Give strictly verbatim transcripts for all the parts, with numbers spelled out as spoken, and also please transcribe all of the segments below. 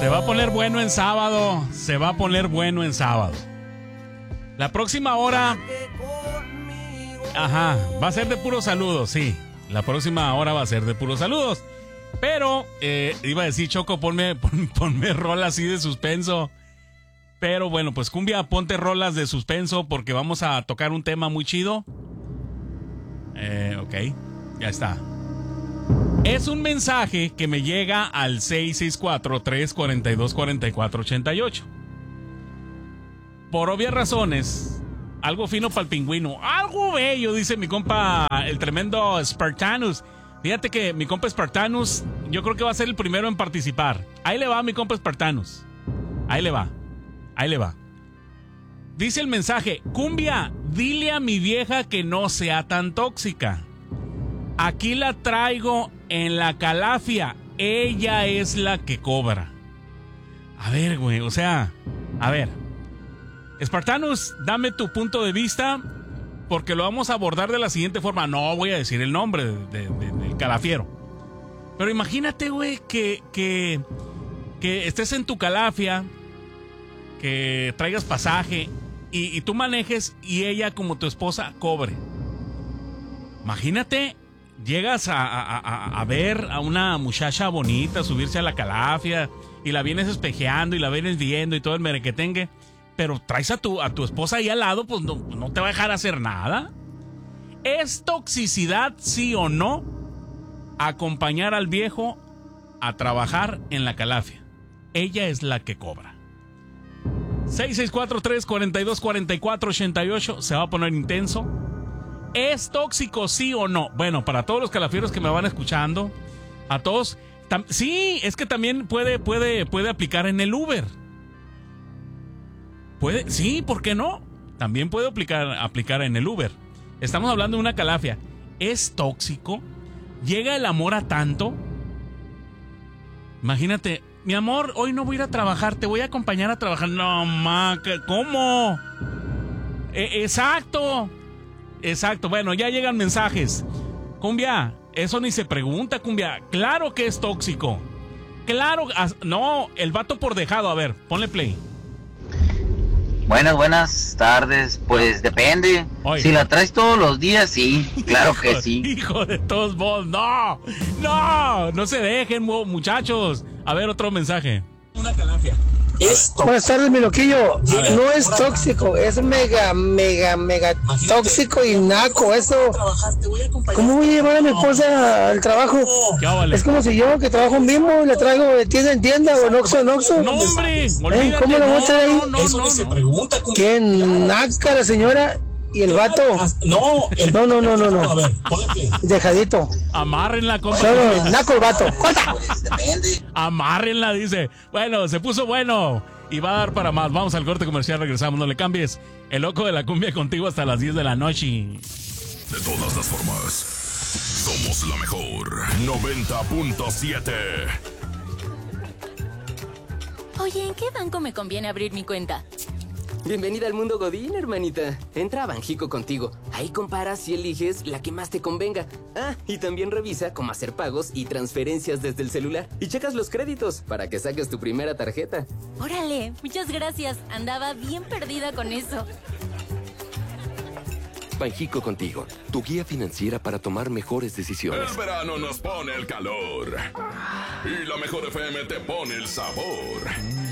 Se va a poner bueno en sábado. Se va a poner bueno en sábado. La próxima hora. Ajá, va a ser de puros saludos, sí. La próxima hora va a ser de puros saludos. Pero, eh, iba a decir, Choco, ponme, pon, ponme rola así de suspenso. Pero bueno, pues Cumbia, ponte rolas de suspenso porque vamos a tocar un tema muy chido. Eh, ok, ya está. Es un mensaje que me llega al seis seis cuatro, tres cuatro dos, cuatro cuatro ocho ocho. Por obvias razones, algo fino para el pingüino. Algo bello, dice mi compa, el tremendo Spartanus. Fíjate que mi compa Spartanus, yo creo que va a ser el primero en participar. Ahí le va mi compa Spartanus. Ahí le va. Ahí le va. Dice el mensaje: Cumbia, dile a mi vieja que no sea tan tóxica. Aquí la traigo en la calafia. Ella es la que cobra. A ver, güey, o sea, a ver. Spartanus, dame tu punto de vista, porque lo vamos a abordar de la siguiente forma. No voy a decir el nombre de, de, de, del calafiero. Pero imagínate, güey, que, que, que estés en tu calafia, que traigas pasaje y, y tú manejes y ella, como tu esposa, cobre. Imagínate, llegas a, a, a, a ver a una muchacha bonita subirse a la calafia y la vienes espejeando y la vienes viendo y todo el merequetengue, pero traes a tu, a tu esposa ahí al lado, pues no, no te va a dejar hacer nada. ¿Es toxicidad, sí o no, acompañar al viejo a trabajar en la calafia? Ella es la que cobra. seis seis cuatro, tres cuatro dos, cuatro cuatro ocho ocho. Se va a poner intenso. ¿Es tóxico, sí o no? Bueno, para todos los calafieros que me van escuchando, a todos, tam- sí, es que también puede, puede, puede aplicar en el Uber. Puede, sí, ¿por qué no? También puede aplicar, aplicar en el Uber. Estamos hablando de una calafia. ¿Es tóxico? ¿Llega el amor a tanto? Imagínate, mi amor, hoy no voy a ir a trabajar, te voy a acompañar a trabajar. No, ma, ¿cómo? E- exacto. Exacto, bueno, ya llegan mensajes. Cumbia, eso ni se pregunta, Cumbia. Claro que es tóxico. Claro, no, el vato por dejado. A ver, ponle play. Buenas, buenas tardes. Pues depende. Oye. Si la traes todos los días, sí, claro hijo, que sí. Hijo de todos vos, no, no, no se dejen, muchachos. A ver, otro mensaje. Una calafia. Buenas tardes, mi loquillo. No es tóxico, es mega, mega, mega tóxico y naco. Eso, ¿cómo voy a llevar a mi esposa al trabajo? Es como si yo, que trabajo en Bimbo, le traigo de tienda en tienda o en Oxxo en Oxxo. No, hombre, ¿Eh? ¿Cómo lo voy a traer ahí? No, no, no, se pregunta. Qué naca la señora. ¿Y el vato? No, el... no, no, no, no, no. A ver, ponle. Dejadito. Amárrenla, compa. Claro, naco el vato. ¡Corta! Amárrenla, dice. Bueno, se puso bueno. Y va a dar para más. Vamos al corte comercial, regresamos. No le cambies. El loco de la cumbia contigo hasta las diez de la noche. De todas las formas, somos la mejor. noventa punto siete. Oye, ¿en qué banco me conviene abrir mi cuenta? Bienvenida al mundo Godín, hermanita. Entra a Banjico contigo. Ahí comparas y eliges la que más te convenga. Ah, y también revisa cómo hacer pagos y transferencias desde el celular. Y checas los créditos para que saques tu primera tarjeta. Órale, muchas gracias. Andaba bien perdida con eso. Banjico contigo, tu guía financiera para tomar mejores decisiones. El verano nos pone el calor. Y la mejor F M te pone el sabor.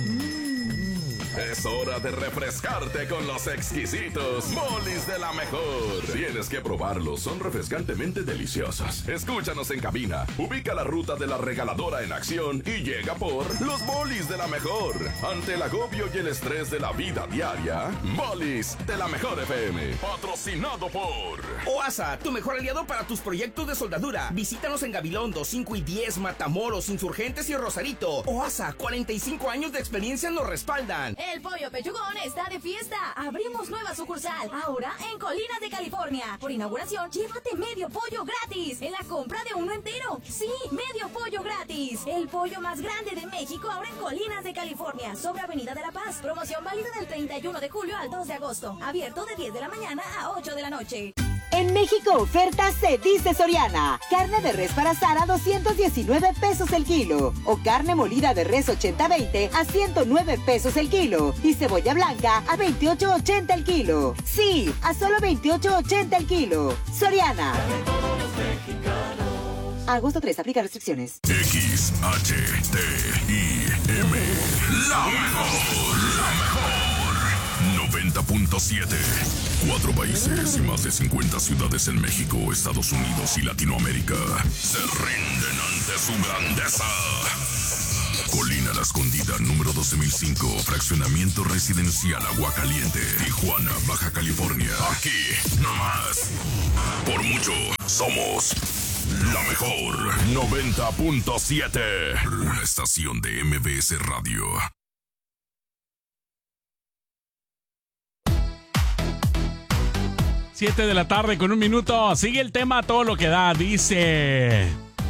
Es hora de refrescarte con los exquisitos Molis de la mejor. Tienes que probarlos, son refrescantemente deliciosos. Escúchanos en cabina, ubica la ruta de la regaladora en acción y llega por los Molis de la mejor. Ante el agobio y el estrés de la vida diaria, Molis de la mejor F M. Patrocinado por OASA, tu mejor aliado para tus proyectos de soldadura. Visítanos en Gabilondo, cinco y diez, Matamoros, Insurgentes y Rosarito. OASA, cuarenta y cinco años de experiencia nos respaldan. El Pollo Pechugón está de fiesta. Abrimos nueva sucursal, ahora en Colinas de California. Por inauguración, llévate medio pollo gratis en la compra de uno entero. Sí, medio pollo gratis. El pollo más grande de México, ahora en Colinas de California, sobre Avenida de la Paz. Promoción válida del treinta y uno de julio al dos de agosto. Abierto de diez de la mañana a ocho de la noche. En México oferta se dice Soriana. Carne de res para asar a doscientos diecinueve pesos el kilo. O carne molida de res ochenta veinte a ciento nueve pesos el kilo. Y cebolla blanca a veintiocho ochenta el kilo. Sí, a solo veintiocho ochenta el kilo. Soriana. Agosto tres, aplica restricciones. X, H, T, I, M. La mejor, la mejor. noventa punto siete. Cuatro países y más de cincuenta ciudades en México, Estados Unidos y Latinoamérica se rinden ante su grandeza. Colina La Escondida, número doce mil cinco, fraccionamiento residencial Aguacaliente, Tijuana, Baja California. Aquí, nomás. Por mucho, somos la mejor. noventa punto siete. Una estación de M B S Radio. siete de la tarde con un minuto. Sigue el tema todo lo que da. Dice...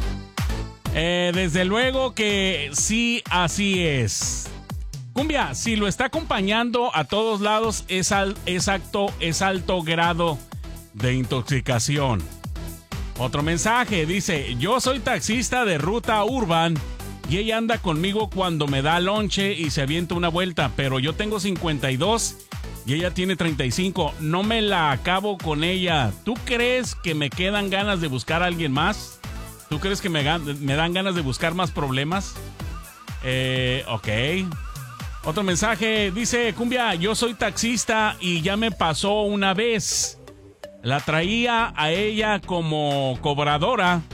Eh, desde luego que sí, así es. Cumbia, si lo está acompañando a todos lados, es, al, es, acto, es alto grado de intoxicación. Otro mensaje dice: yo soy taxista de ruta urban y ella anda conmigo cuando me da lonche y se avienta una vuelta, pero yo tengo cincuenta y dos y ella tiene treinta y cinco. No me la acabo con ella. ¿Tú crees que me quedan ganas de buscar a alguien más? ¿Tú crees que me, me dan ganas de buscar más problemas? Eh, ok. Otro mensaje dice: Cumbia, yo soy taxista y ya me pasó una vez. La traía a ella como cobradora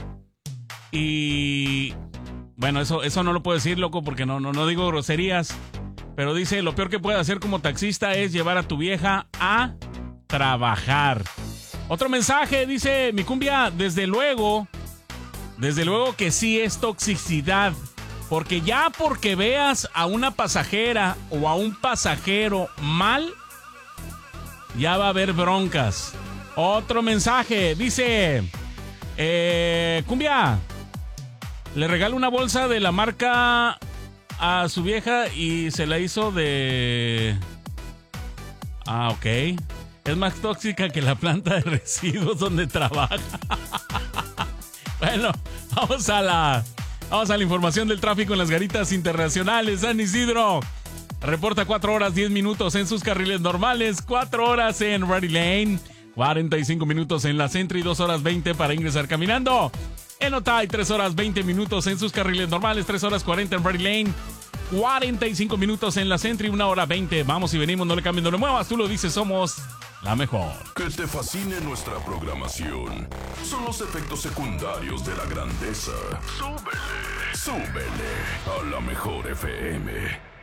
y... Bueno, eso, eso no lo puedo decir, loco, porque no, no, no digo groserías. Pero dice: lo peor que puedes hacer como taxista es llevar a tu vieja a trabajar. Otro mensaje dice: mi Cumbia, desde luego, desde luego que sí es toxicidad. Porque ya porque veas a una pasajera o a un pasajero mal, ya va a haber broncas. Otro mensaje dice: eh, Cumbia, le regalo una bolsa de la marca a su vieja y se la hizo de... Ah, ok. Es más tóxica que la planta de residuos donde trabaja. Bueno, vamos a la... Vamos a la información del tráfico en las garitas internacionales. San Isidro reporta cuatro horas diez minutos en sus carriles normales, cuatro horas en Ready Lane, cuarenta y cinco minutos en la Centro y dos horas veinte para ingresar caminando. En Otay, tres horas veinte minutos en sus carriles normales, tres horas cuarenta en Ready Lane, cuarenta y cinco minutos en la Centro y una hora veinte. Vamos y venimos, no le cambies, no le muevas, tú lo dices, somos la mejor. Que te fascine nuestra programación son los efectos secundarios de la grandeza. Súbele, súbele a la mejor F M.